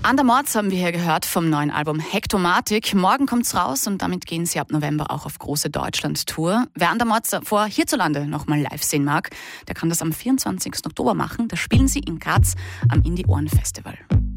Andermords haben wir hier gehört vom neuen Album Hektomatik. Morgen kommt's raus und damit gehen sie ab November auch auf große Deutschland-Tour. Wer Andermords davor hierzulande nochmal live sehen mag, der kann das am 24. Oktober machen. Da spielen sie in Graz am Indie Ohren Festival.